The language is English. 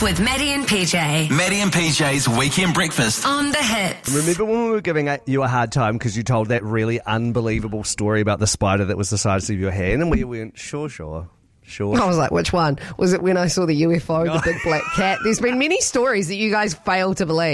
with Maddie and PJ. Maddie and PJ's Weekend Breakfast. On the Hits. Remember when we were giving you a hard time because you told that really unbelievable story about the spider that was the size of your hand, and we went, sure. I was like, which one? Was it when I saw the UFO, the big black cat? There's been many stories that you guys fail to believe.